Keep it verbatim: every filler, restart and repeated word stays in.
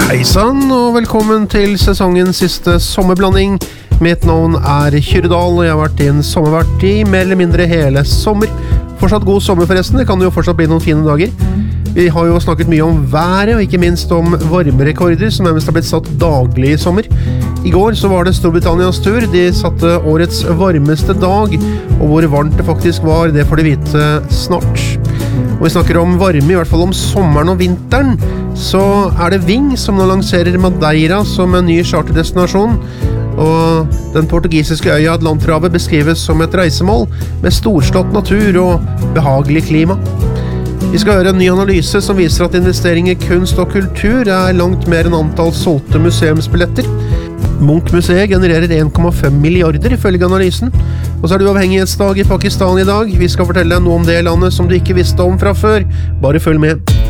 Hei sann, og velkommen til sesongens siste sommerblanding. Mitt navn er Kyrdal, og jeg har vært i en sommervert i mer eller mindre hele sommer. Fortsatt god sommer forresten, det kan jo fortsatt bli noen fine dager. Vi har jo snakket mye om været, og ikke minst om varmerekorder, som nærmest har blitt satt daglig i sommer. I går så var det Storbritannias tur, de satte årets varmeste dag, og hvor varmt det faktisk var, det får de vite snart. Og vi snakker om varme, i hvert fall om sommeren og vinteren, så er det Ving som nå lanserer Madeira som en ny charterdestinasjon, og den portugisiske øya Atlanterhavet beskrives som et reisemål med storslått natur og behagelig klima. Vi skal høre en ny analyse som viser at investeringer i kunst og kultur er langt mer enn antall solgte museumsbilletter. Munch-museet genererer en komma fem milliarder ifølge analysen. Og så er det uavhengighetsdag i Pakistan i dag. Vi skal fortelle deg noe om det landet som du ikke visste om fra før. Bare følg med.